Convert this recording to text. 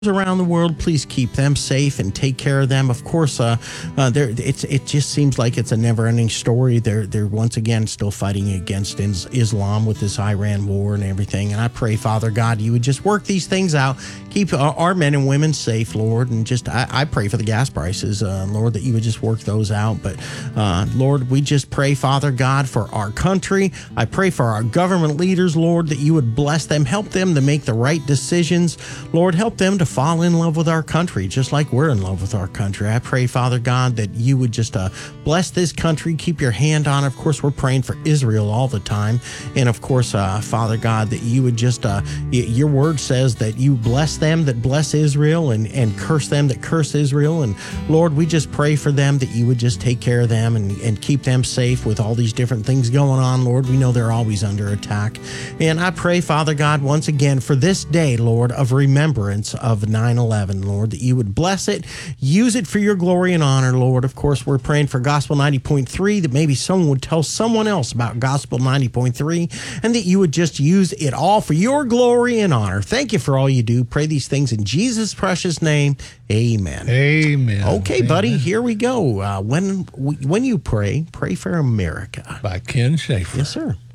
around the world, please keep them safe and take care of them. Of course, it just seems like it's a never-ending story. They're once again still fighting against Islam with this Iran war and everything. And I pray, Father God, you would just work these things out, keep our men and women safe, Lord. And just I pray for the gas prices, Lord, that you would just work those out. But Lord, we just pray, Father God, for our country. I pray for our government leaders, Lord, that you would bless them, help them to make the right decisions. Lord, help them to fall in love with our country, just like we're in love with our country. I pray, Father God, that you would just bless this country, keep your hand on it. Of course, we're praying for Israel all the time. And of course, Father God, that you would just, your word says that you bless them that bless Israel and curse them that curse Israel. And Lord, we just pray for them that you would just take care of them and keep them safe with all these different things going on, Lord. We know they're always under attack. And I pray, Father God, once again for this day, Lord, of remembrance of 9/11, Lord, that you would bless it, use it for your glory and honor, Lord. Of course, we're praying for Gospel 90.3, that maybe someone would tell someone else about Gospel 90.3, and that you would just use it all for your glory and honor. Thank you for all you do. Pray these things in Jesus' precious name. Amen. Amen. Okay, Amen. buddy, here we go. When you pray for America. By Ken Schaefer. Yes, sir.